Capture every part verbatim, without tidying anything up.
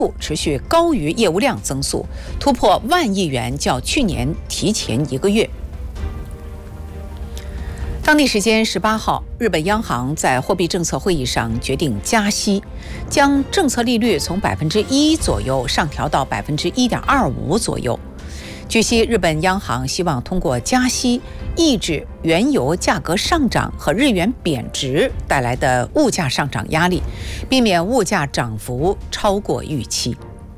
持续高于业务量增速，突破万亿元，较去年提前一个月。当地时间十八号，日本央行在货币政策会议上决定加息，将政策利率从百分之一左右上调到百分之一点二五左右。据悉，日本央行希望通过加息抑制原油价格上涨和日元贬值带来的物价上涨压力，避免物价涨幅超过预期。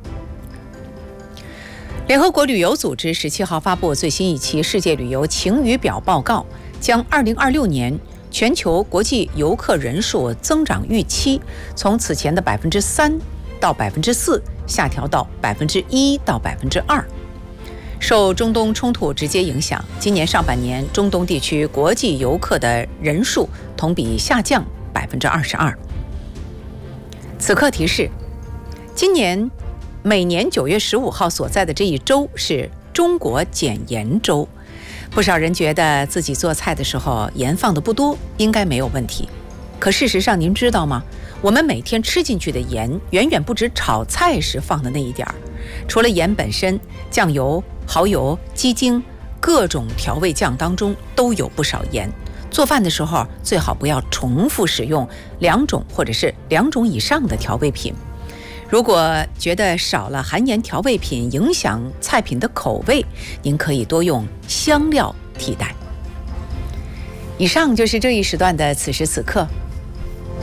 联合国旅游组织十七号发布最新一期世界旅游晴雨表报告，将二零二六年全球国际游客人数增长预期从此前的百分之三到百分之四下调到百分之一到百分之二。受中东冲突直接影响，今年上半年中东地区国际游客的人数同比下降百分之二十二。此刻提示，今年每年九月十五号所在的这一周是中国减盐周。不少人觉得自己做菜的时候盐放的不多，应该没有问题。可事实上，您知道吗？我们每天吃进去的盐远远不止炒菜时放的那一点儿。除了盐本身，酱油、蚝油、鸡精、各种调味酱当中都有不少盐。做饭的时候最好不要重复使用两种或者是两种以上的调味品。如果觉得少了含盐调味品影响菜品的口味，您可以多用香料替代。以上就是这一时段的此时此刻，